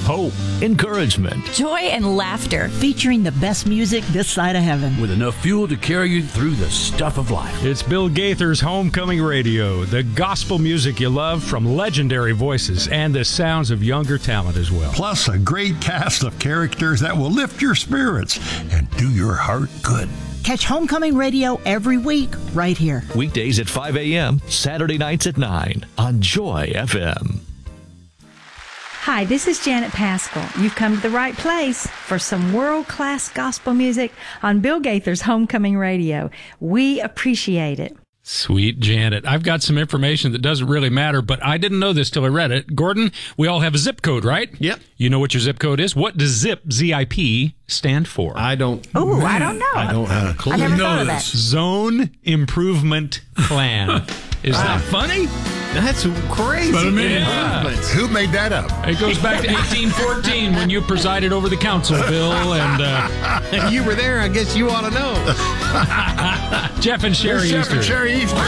hope, encouragement, joy, and laughter. Featuring the best music this side of heaven. With enough fuel to carry you through the stuff of life. It's Bill Gaither's Homecoming Radio, the gospel music you love from legendary voices and the sounds of younger talent as well. Plus a great cast of characters that will lift your spirits and do your heart good. Catch Homecoming Radio every week right here. Weekdays at 5 a.m., Saturday nights at 9 on Joy FM. Hi, this is Janet Paschal. You've come to the right place for some world-class gospel music on Bill Gaither's Homecoming Radio. We appreciate it. Sweet Janet. I've got some information that doesn't really matter, but I didn't know this till I read it. Gordon, we all have a zip code, right? Yep. You know what your zip code is? What does ZIP, Z-I-P, stand for? I don't. Oh, I don't know. I don't have a clue. I never thought of that. Zone Improvement Plan. Is that funny? That's crazy. But I mean, Who made that up? it goes back to 1814 when you presided over the council, Bill, and You were there. I guess you ought to know. Jeff and Sherry Chef Easter. and Sherry Easter.